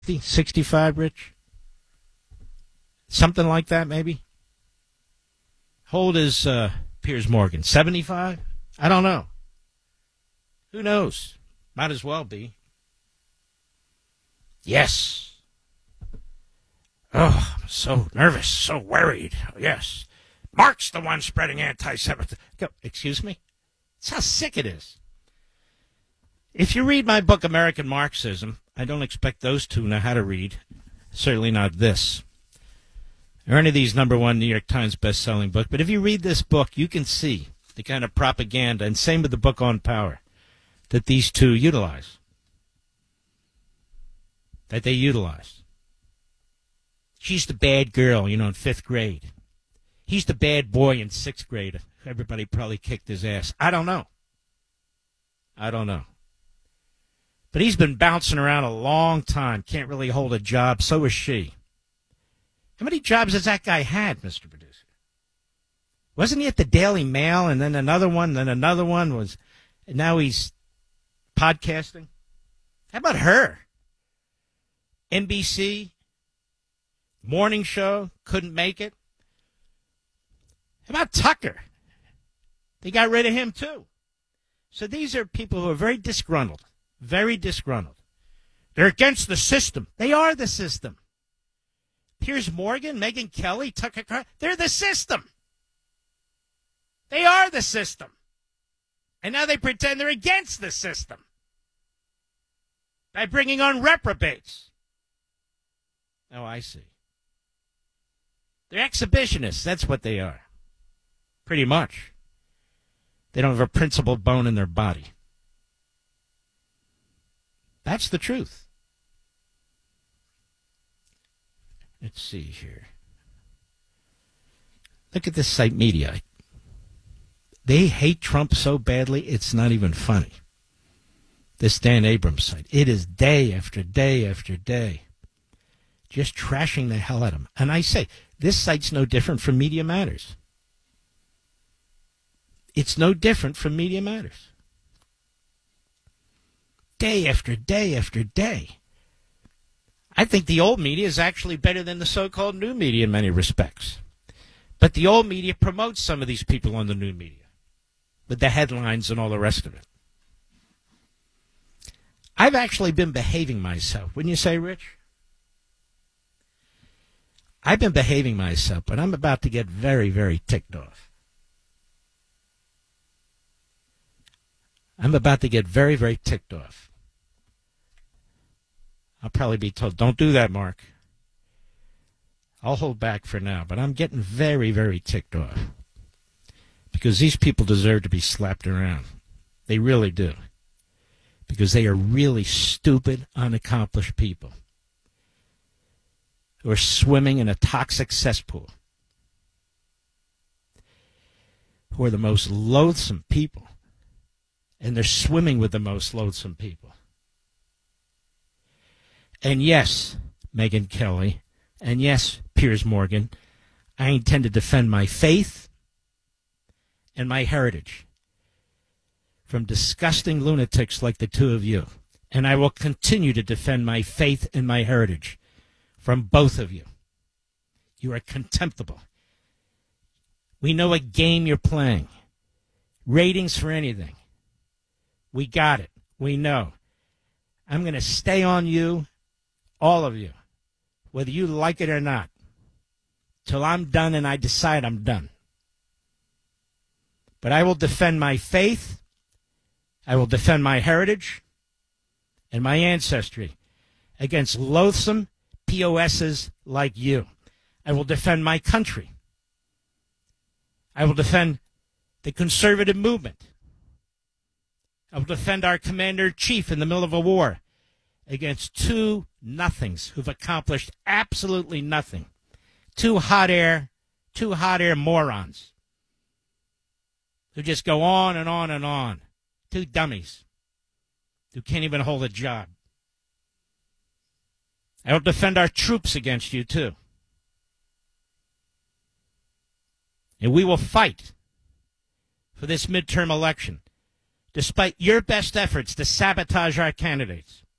65, Rich? Something like that, maybe? How old is Piers Morgan? 75? I don't know. Who knows? Might as well be. Yes. Oh, I'm so nervous, so worried. Yes. Mark's the one spreading anti-Semitism. Excuse me? That's how sick it is. If you read my book, American Marxism, I don't expect those two know how to read. Certainly not this. Or any of these #1 New York Times best-selling book. But if you read this book, you can see the kind of propaganda, and same with the book on power, that these two utilize. That they utilize. She's the bad girl, in 5th grade. He's the bad boy in 6th grade. Everybody probably kicked his ass. I don't know. But he's been bouncing around a long time. Can't really hold a job. So is she. How many jobs has that guy had, Mr. Producer? Wasn't he at the Daily Mail and then another one, was, and now he's podcasting? How about her? NBC, morning show, couldn't make it. How about Tucker? They got rid of him too. So these are people who are very disgruntled. Very disgruntled. They're against the system. They are the system. Piers Morgan, Megyn Kelly, Tucker Carlson, they're the system. They are the system. And now they pretend they're against the system by bringing on reprobates. Oh, I see. They're exhibitionists. That's what they are. Pretty much. They don't have a principled bone in their body. That's the truth. Let's see here. Look at this site Media. They hate Trump so badly, it's not even funny. This Dan Abrams site. It is day after day after day. Just trashing the hell out of him. And I say, this site's no different from Media Matters. It's no different from Media Matters. Day after day after day. I think the old media is actually better than the so-called new media in many respects. But the old media promotes some of these people on the new media with the headlines and all the rest of it. I've actually been behaving myself. Wouldn't you say, Rich? I've been behaving myself, but I'm about to get very, very ticked off. I'm about to get very, very ticked off. I'll probably be told, don't do that, Mark. I'll hold back for now, but I'm getting very, very ticked off. Because these people deserve to be slapped around. They really do. Because they are really stupid, unaccomplished people who are swimming in a toxic cesspool. Who are the most loathsome people. And they're swimming with the most loathsome people. And yes, Megyn Kelly, and yes, Piers Morgan, I intend to defend my faith and my heritage from disgusting lunatics like the two of you. And I will continue to defend my faith and my heritage from both of you. You are contemptible. We know what game you're playing. Ratings for anything. We got it. We know. I'm going to stay on you, all of you, whether you like it or not, till I'm done and I decide I'm done. But I will defend my faith, I will defend my heritage and my ancestry against loathsome POSs like you. I will defend my country. I will defend the conservative movement. I will defend our commander-in-chief in the middle of a war against two nothings who've accomplished absolutely nothing. Two hot air morons who just go on and on and on. Two dummies who can't even hold a job. I will defend our troops against you, too. And we will fight for this midterm election, despite your best efforts to sabotage our candidates.